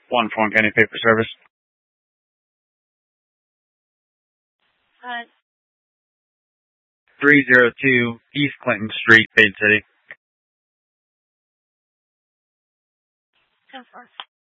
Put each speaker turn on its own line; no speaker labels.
One Foreign County Paper Service. 302 East Clinton Street, Dade City.
10-4.